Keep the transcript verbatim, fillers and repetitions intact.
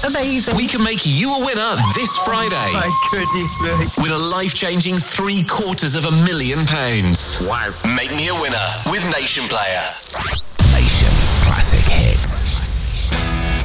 Amazing. We can make you a winner this Friday. My goodness me. Win a life-changing three quarters of a million pounds. Wow. Make me a winner with Nation Player. Nation Classic Hits.